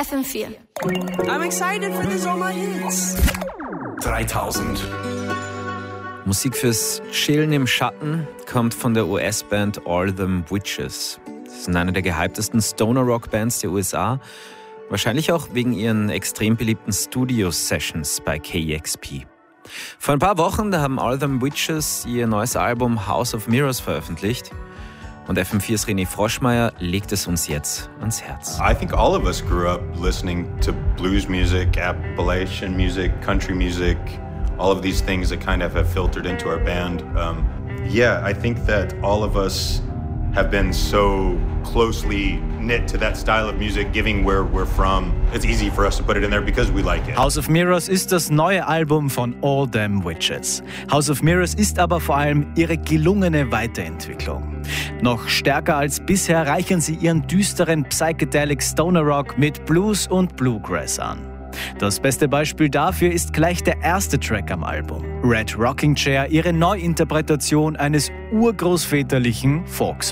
FM4. I'm excited for this All My Hits. 3000. Musik fürs Chillen im Schatten kommt von der US-Band All Them Witches. Sie sind eine der gehyptesten Stoner-Rock-Bands der USA. Wahrscheinlich auch wegen ihren extrem beliebten Studio-Sessions bei KEXP. Vor ein paar Wochen da haben All Them Witches ihr neues Album House of Mirrors veröffentlicht. Und FM4's René Froschmeier legt es uns jetzt ans Herz. I think all of us grew up listening to blues music, Appalachian music, country music, all of these things that kind of have filtered into our band. I think that all of us have been so closely knit to that style of music, given where we're from. It's easy for us to put it in there because we like it. House of Mirrors ist das neue Album von All Them Witches. House of Mirrors ist aber vor allem ihre gelungene Weiterentwicklung. Noch stärker als bisher reichern sie ihren düsteren Psychedelic Stoner Rock mit Blues und Bluegrass an. Das beste Beispiel dafür ist gleich der erste Track am Album. Red Rocking Chair, ihre Neuinterpretation eines urgroßväterlichen Folksongs.